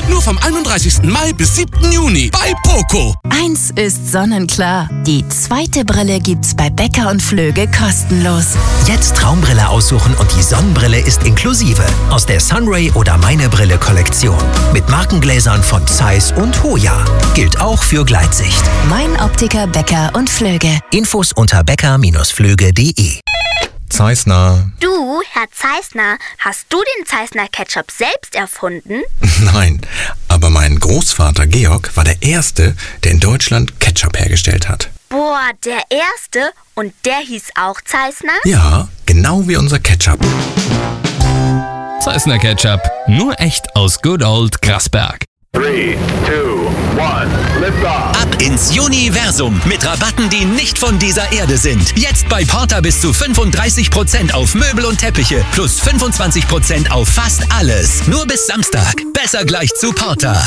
Nur vom 31. Mai bis 7. Juni bei Poco. Eins ist sonnenklar. Die zweite Brille gibt's bei Becker und Flöge kostenlos. Jetzt Traumbrille aussuchen und die Sonnenbrille ist inklusive. Aus der Sunray oder Meine Brille Kollektion. Mit Markengläsern von Zeiss und Hoya. Gilt auch für Gleitsicht. Mein Optiker Becker und Flöge. Infos unter becker-flöge.de. Zeissner. Du, Herr Zeissner, hast du den Zeissner Ketchup selbst erfunden? Nein, aber mein Großvater Georg war der Erste, der in Deutschland Ketchup hergestellt hat. Boah, der Erste? Und der hieß auch Zeissner? Ja, genau wie unser Ketchup. Zeissner Ketchup, nur echt aus Good Old Grasberg. 3, 2, 1, lift off. Ab ins Universum mit Rabatten, die nicht von dieser Erde sind. Jetzt bei Porter bis zu 35% auf Möbel und Teppiche plus 25% auf fast alles. Nur bis Samstag. Besser gleich zu Porter.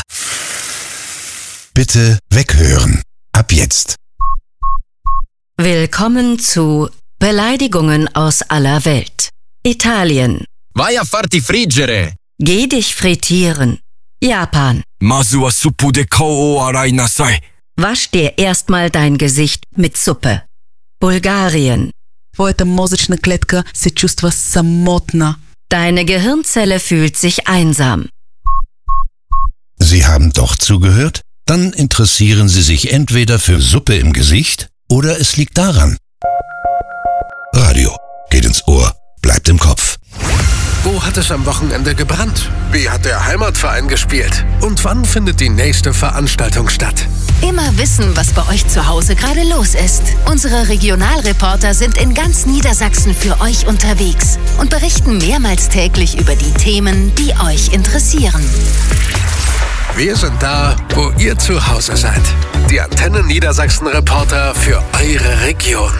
Bitte weghören. Ab jetzt. Willkommen zu Beleidigungen aus aller Welt. Italien. Vai a farti friggere. Geh dich frittieren. Japan. Masu wa suppu de kao o arai nasai. Wasch dir erstmal dein Gesicht mit Suppe. Bulgarien. Твоята мозъчна клетка се чувства самотна. Deine Gehirnzelle fühlt sich einsam. Sie haben doch zugehört? Dann interessieren Sie sich entweder für Suppe im Gesicht oder es liegt daran. Radio geht ins Ohr, bleibt im Kopf. Wo hat es am Wochenende gebrannt? Wie hat der Heimatverein gespielt? Und wann findet die nächste Veranstaltung statt? Immer wissen, was bei euch zu Hause gerade los ist. Unsere Regionalreporter sind in ganz Niedersachsen für euch unterwegs und berichten mehrmals täglich über die Themen, die euch interessieren. Wir sind da, wo ihr zu Hause seid. Die Antenne Niedersachsen Reporter für eure Region.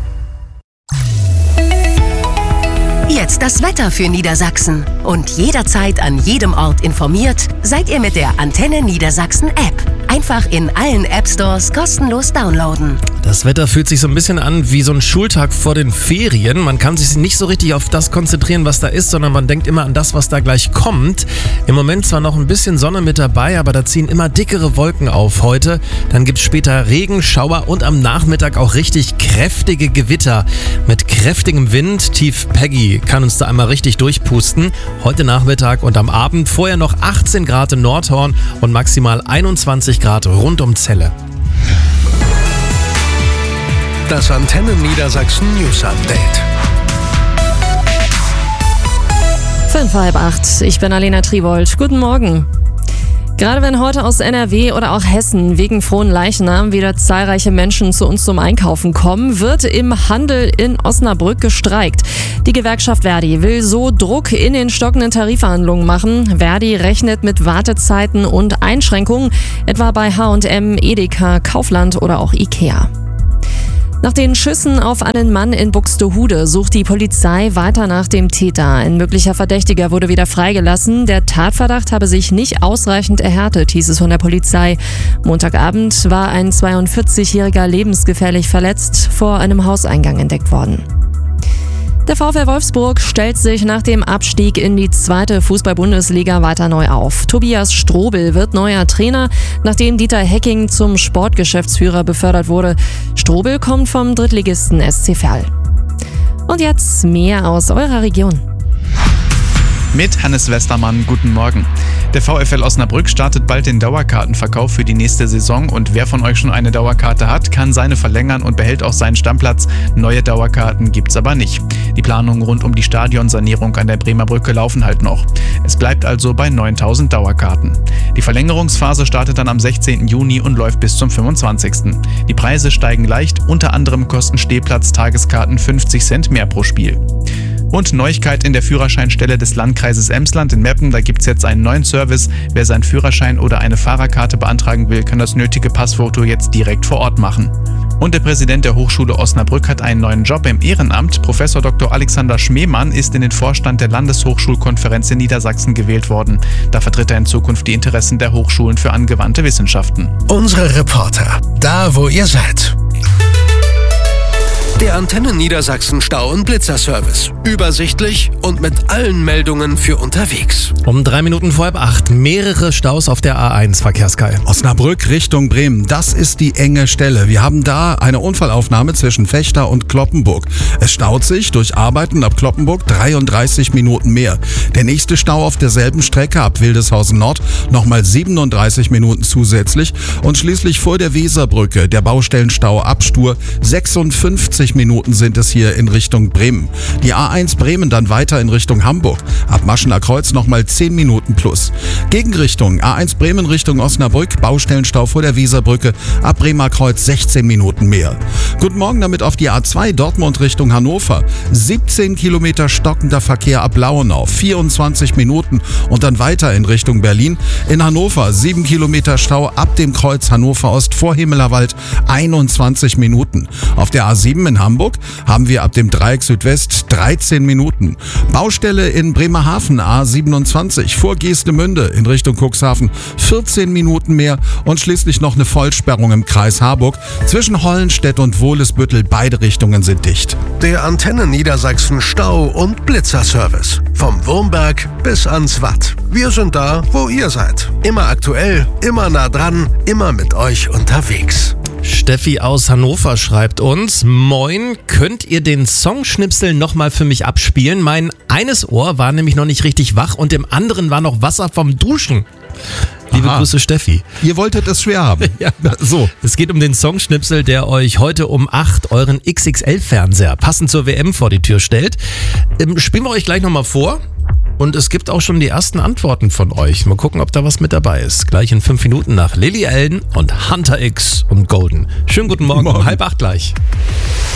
Jetzt das Wetter für Niedersachsen. Und jederzeit an jedem Ort informiert, seid ihr mit der Antenne Niedersachsen App. Einfach in allen App-Stores kostenlos downloaden. Das Wetter fühlt sich so ein bisschen an wie so ein Schultag vor den Ferien. Man kann sich nicht so richtig auf das konzentrieren, was da ist, sondern man denkt immer an das, was da gleich kommt. Im Moment zwar noch ein bisschen Sonne mit dabei, aber da ziehen immer dickere Wolken auf heute. Dann gibt es später Regen, Schauer und am Nachmittag auch richtig kräftige Gewitter. Mit kräftigem Wind. Tief Peggy kann uns da einmal richtig durchpusten. Heute Nachmittag und am Abend vorher noch 18 Grad in Nordhorn und maximal 21 Grad rund um Celle. Das Antenne Niedersachsen News Update. 7:05. Ich bin Alena Triwold. Guten Morgen. Gerade wenn heute aus NRW oder auch Hessen wegen frohen Leichnam wieder zahlreiche Menschen zu uns zum Einkaufen kommen, wird im Handel in Osnabrück gestreikt. Die Gewerkschaft Verdi will so Druck in den stockenden Tarifverhandlungen machen. Verdi rechnet mit Wartezeiten und Einschränkungen, etwa bei H&M, Edeka, Kaufland oder auch Ikea. Nach den Schüssen auf einen Mann in Buxtehude sucht die Polizei weiter nach dem Täter. Ein möglicher Verdächtiger wurde wieder freigelassen. Der Tatverdacht habe sich nicht ausreichend erhärtet, hieß es von der Polizei. Montagabend war ein 42-Jähriger lebensgefährlich verletzt vor einem Hauseingang entdeckt worden. Der VfL Wolfsburg stellt sich nach dem Abstieg in die 2. Fußball-Bundesliga weiter neu auf. Tobias Strobel wird neuer Trainer, nachdem Dieter Hecking zum Sportgeschäftsführer befördert wurde. Strobel kommt vom Drittligisten SC Verl. Und jetzt mehr aus eurer Region. Mit Hannes Westermann, guten Morgen. Der VfL Osnabrück startet bald den Dauerkartenverkauf für die nächste Saison und wer von euch schon eine Dauerkarte hat, kann seine verlängern und behält auch seinen Stammplatz. Neue Dauerkarten gibt's aber nicht. Die Planungen rund um die Stadionsanierung an der Bremer Brücke laufen halt noch. Es bleibt also bei 9.000 Dauerkarten. Die Verlängerungsphase startet dann am 16. Juni und läuft bis zum 25. Die Preise steigen leicht, unter anderem kosten Stehplatz-Tageskarten 50 Cent mehr pro Spiel. Und Neuigkeit in der Führerscheinstelle des Landkreises Emsland in Meppen, da gibt es jetzt einen neuen Service. Wer seinen Führerschein oder eine Fahrerkarte beantragen will, kann das nötige Passfoto jetzt direkt vor Ort machen. Und der Präsident der Hochschule Osnabrück hat einen neuen Job im Ehrenamt. Professor Dr. Alexander Schmemann ist in den Vorstand der Landeshochschulkonferenz in Niedersachsen gewählt worden. Da vertritt er in Zukunft die Interessen der Hochschulen für angewandte Wissenschaften. Unsere Reporter, da wo ihr seid. Der Antenne Niedersachsen Stau- und Blitzerservice. Übersichtlich und mit allen Meldungen für unterwegs. Um 3 Minuten vor 7:30 mehrere Staus auf der A1, Verkehrskai. Osnabrück Richtung Bremen, das ist die enge Stelle. Wir haben da eine Unfallaufnahme zwischen Vechta und Cloppenburg. Es staut sich durch Arbeiten ab Cloppenburg 33 Minuten mehr. Der nächste Stau auf derselben Strecke ab Wildeshausen Nord nochmal 37 Minuten zusätzlich. Und schließlich vor der Weserbrücke der Baustellenstau ab Stur 56 Minuten sind es hier in Richtung Bremen. Die A1 Bremen dann weiter in Richtung Hamburg. Ab Maschener Kreuz nochmal 10 Minuten plus. Gegenrichtung A1 Bremen Richtung Osnabrück, Baustellenstau vor der Weserbrücke, ab Bremer Kreuz 16 Minuten mehr. Guten Morgen damit auf die A2 Dortmund Richtung Hannover. 17 Kilometer stockender Verkehr ab Lauenau, 24 Minuten und dann weiter in Richtung Berlin. In Hannover 7 Kilometer Stau ab dem Kreuz Hannover Ost vor Himmelerwald, 21 Minuten. Auf der A7 in Hamburg haben wir ab dem Dreieck Südwest 13 Minuten. Baustelle in Bremerhaven A27 vor Geestemünde in Richtung Cuxhaven 14 Minuten mehr und schließlich noch eine Vollsperrung im Kreis Harburg. Zwischen Hollenstedt und Wohlesbüttel beide Richtungen sind dicht. Der Antenne Niedersachsen Stau- und Blitzerservice. Vom Wurmberg bis ans Watt. Wir sind da, wo ihr seid. Immer aktuell, immer nah dran, immer mit euch unterwegs. Steffi aus Hannover schreibt uns: Moin, könnt ihr den Songschnipsel nochmal für mich abspielen? Mein eines Ohr war nämlich noch nicht richtig wach und im anderen war noch Wasser vom Duschen. Liebe Grüße, Steffi. Ihr wolltet es schwer haben. Ja, so. Es geht um den Songschnipsel, der euch heute um 8 euren XXL-Fernseher passend zur WM vor die Tür stellt. Spielen wir euch gleich nochmal vor. Und es gibt auch schon die ersten Antworten von euch. Mal gucken, ob da was mit dabei ist. Gleich in 5 Minuten nach Lily Allen und Hunter X und Golden. Schönen guten Morgen. Um 7:30 gleich.